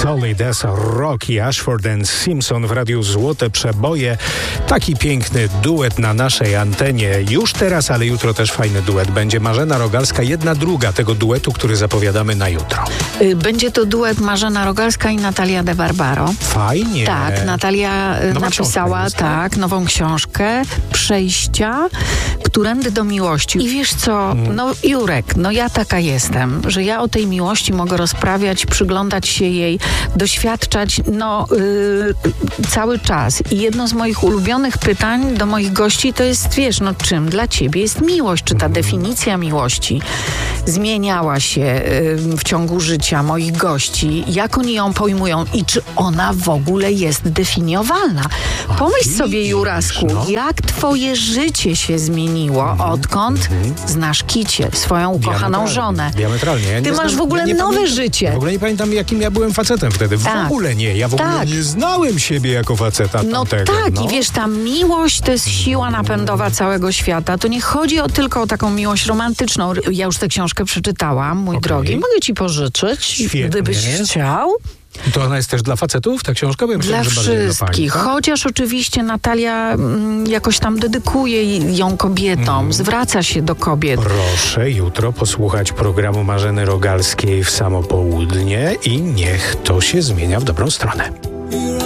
Solid as Rock i Ashford and Simpson w Radiu Złote Przeboje. Taki piękny duet na naszej antenie. Już teraz, ale jutro też fajny duet. Będzie Marzena Rogalska, jedna druga tego duetu, który zapowiadamy na jutro. Będzie to duet Marzena Rogalska i Natalia de Barbaro. Fajnie. Tak, Natalia napisała nową książkę Przejścia, Którędy do miłości. I wiesz co, Jurek, ja taka jestem, że ja o tej miłości mogę rozprawiać, przyglądać się jej, doświadczać cały czas. I jedno z moich ulubionych pytań do moich gości to jest, czym dla ciebie jest miłość? Czy ta definicja miłości zmieniała się w ciągu życia moich gości? Jak oni ją pojmują i czy ona w ogóle jest definiowalna? Pomyśl sobie, Jurasku, jak twoje życie się zmieniło, odkąd znasz Kicię, swoją ukochaną żonę. Diametralnie. Ty masz w ogóle nowe życie. W ogóle nie pamiętam, jakim ja byłem facetem wtedy. W ogóle nie. Ja w ogóle nie znałem siebie jako faceta tamtego. I wiesz, ta miłość to jest siła napędowa całego świata. To nie chodzi tylko o taką miłość romantyczną. Ja już tę książkę przeczytałam, mój drogi. Mogę ci pożyczyć, Świetnie. Gdybyś chciał. To ona jest też dla facetów, ta książka? Bo ja myślałem, dla wszystkich. Chociaż oczywiście Natalia jakoś tam dedykuje ją kobietom, zwraca się do kobiet. Proszę jutro posłuchać programu Marzeny Rogalskiej w samo południe i niech to się zmienia w dobrą stronę.